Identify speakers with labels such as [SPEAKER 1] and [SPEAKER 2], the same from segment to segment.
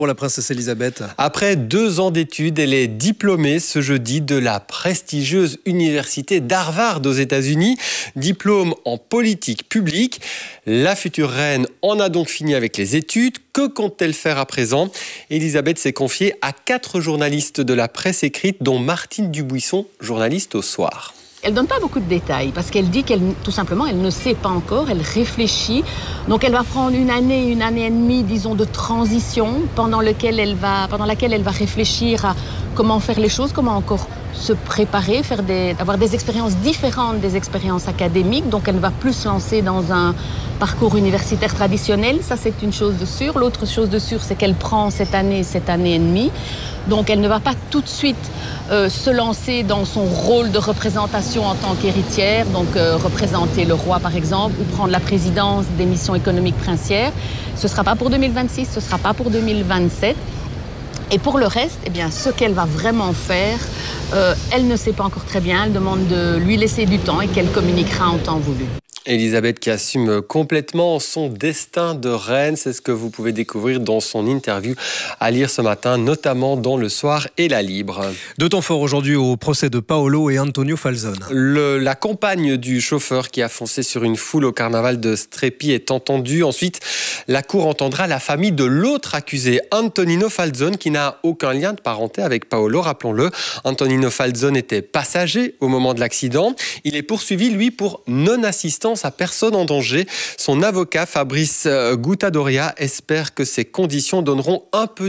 [SPEAKER 1] Pour la princesse Elisabeth.
[SPEAKER 2] Après 2 ans d'études, elle est diplômée ce jeudi de la prestigieuse université d'Harvard aux États-Unis. Diplôme en politique publique. La future reine en a donc fini avec les études. Que compte-t-elle faire à présent ? Elisabeth s'est confiée à 4 journalistes de la presse écrite, dont Martine Dubuisson, journaliste au Soir.
[SPEAKER 3] Elle ne donne pas beaucoup de détails parce qu'elle dit tout simplement, elle ne sait pas encore, elle réfléchit. Donc elle va prendre une année et demie, disons, de transition pendant laquelle elle va réfléchir à comment faire les choses, comment encore se préparer, avoir des expériences différentes des expériences académiques. Donc elle ne va plus se lancer dans un parcours universitaire traditionnel, ça c'est une chose de sûre. L'autre chose de sûre, c'est qu'elle prend cette année et demie. Donc elle ne va pas tout de suite se lancer dans son rôle de représentation en tant qu'héritière, donc représenter le roi par exemple, ou prendre la présidence des missions économiques princières. Ce ne sera pas pour 2026, ce ne sera pas pour 2027. Et pour le reste, ce qu'elle va vraiment faire, elle ne sait pas encore très bien. Elle demande de lui laisser du temps et qu'elle communiquera en temps voulu.
[SPEAKER 2] Elisabeth qui assume complètement son destin de reine, c'est ce que vous pouvez découvrir dans son interview à lire ce matin, notamment dans Le Soir et La Libre.
[SPEAKER 1] 2 temps forts aujourd'hui au procès de Paolo et Antonio Falzone.
[SPEAKER 2] La compagne du chauffeur qui a foncé sur une foule au carnaval de Strépy est entendue. Ensuite, la cour entendra la famille de l'autre accusé, Antonino Falzone, qui n'a aucun lien de parenté avec Paolo, rappelons-le. Antonino Falzone était passager au moment de l'accident. Il est poursuivi, lui, pour non-assistance à personne en danger. Son avocat, Fabrice Guttadoria, espère que ces auditions donneront un peu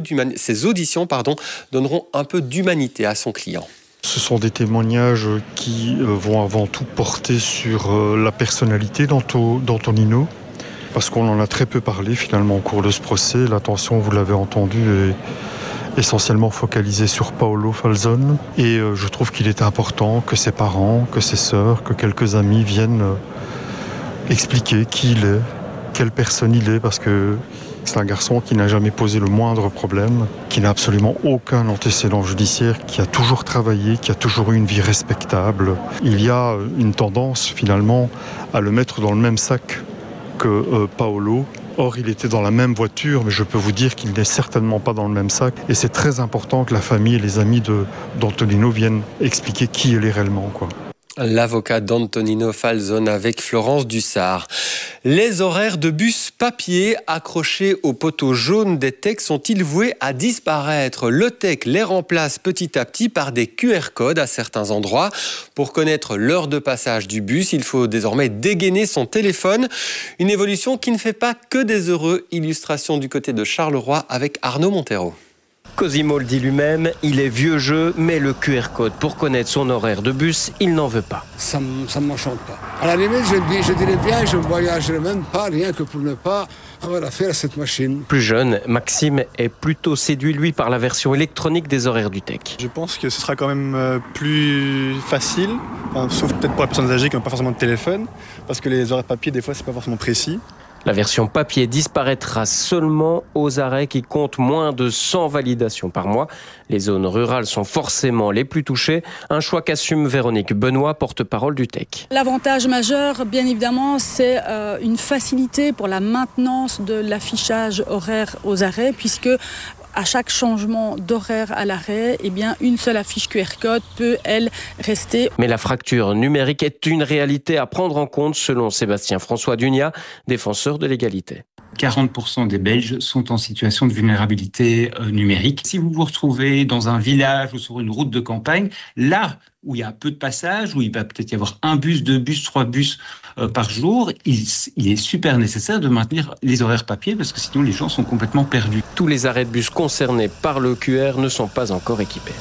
[SPEAKER 2] d'humanité à son client.
[SPEAKER 4] Ce sont des témoignages qui vont avant tout porter sur la personnalité d'Antonino, parce qu'on en a très peu parlé finalement au cours de ce procès. L'attention, vous l'avez entendu, est essentiellement focalisée sur Paolo Falzone. Et je trouve qu'il est important que ses parents, que ses sœurs, que quelques amis viennent expliquer qui il est, quelle personne il est, parce que c'est un garçon qui n'a jamais posé le moindre problème, qui n'a absolument aucun antécédent judiciaire, qui a toujours travaillé, qui a toujours eu une vie respectable. Il y a une tendance finalement à le mettre dans le même sac que Paolo. Or, il était dans la même voiture, mais je peux vous dire qu'il n'est certainement pas dans le même sac. Et c'est très important que la famille et les amis d'Antonino viennent expliquer qui il est réellement, quoi.
[SPEAKER 2] L'avocat d'Antonino Falzone avec Florence Dussard. Les horaires de bus papier accrochés au poteau jaune des TEC sont-ils voués à disparaître ? Le TEC les remplace petit à petit par des QR codes à certains endroits. Pour connaître l'heure de passage du bus, il faut désormais dégainer son téléphone. Une évolution qui ne fait pas que des heureux. Illustration du côté de Charleroi avec Arnaud Montero.
[SPEAKER 5] Cosimo le dit lui-même, il est vieux jeu, mais le QR code pour connaître son horaire de bus, il n'en veut pas.
[SPEAKER 6] Ça ne m'enchante pas. À la limite, je dirais bien, je ne voyagerai même pas, rien que pour ne pas avoir affaire à cette machine.
[SPEAKER 5] Plus jeune, Maxime est plutôt séduit, lui, par la version électronique des horaires du TEC.
[SPEAKER 7] Je pense que ce sera quand même plus facile, sauf peut-être pour les personnes âgées qui n'ont pas forcément de téléphone, parce que les horaires papier, des fois, c'est pas forcément précis.
[SPEAKER 5] La version papier disparaîtra seulement aux arrêts qui comptent moins de 100 validations par mois. Les zones rurales sont forcément les plus touchées. Un choix qu'assume Véronique Benoît, porte-parole du TEC.
[SPEAKER 8] L'avantage majeur, bien évidemment, c'est une facilité pour la maintenance de l'affichage horaire aux arrêts, puisque à chaque changement d'horaire à l'arrêt, une seule affiche QR code peut, elle, rester.
[SPEAKER 5] Mais la fracture numérique est une réalité à prendre en compte, selon Sébastien-François Dunia, défenseur de l'égalité.
[SPEAKER 9] 40% des Belges sont en situation de vulnérabilité numérique. Si vous vous retrouvez dans un village ou sur une route de campagne, là où il y a peu de passages, où il va peut-être y avoir 1 bus, 2 bus, 3 bus par jour, il est super nécessaire de maintenir les horaires papier parce que sinon les gens sont complètement perdus.
[SPEAKER 5] Tous les arrêts de bus concernés par le QR ne sont pas encore équipés.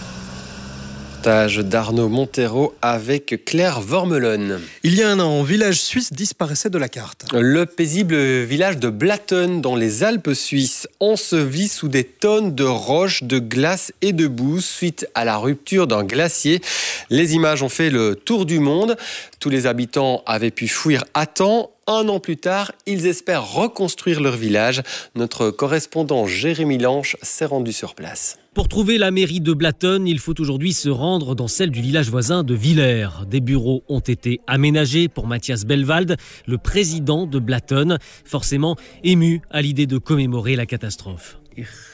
[SPEAKER 2] D'Arnaud Montero avec Claire Vormelon.
[SPEAKER 1] Il y a un an, un village suisse disparaissait de la carte.
[SPEAKER 2] Le paisible village de Blatten, dans les Alpes suisses, enseveli sous des tonnes de roches, de glace et de boue suite à la rupture d'un glacier. Les images ont fait le tour du monde. Tous les habitants avaient pu fuir à temps. 1 an plus tard, ils espèrent reconstruire leur village. Notre correspondant Jérémy Lanche s'est rendu sur place.
[SPEAKER 10] Pour trouver la mairie de Blatten, il faut aujourd'hui se rendre dans celle du village voisin de Villers. Des bureaux ont été aménagés pour Mathias Belwald, le président de Blatten, forcément ému à l'idée de commémorer la catastrophe.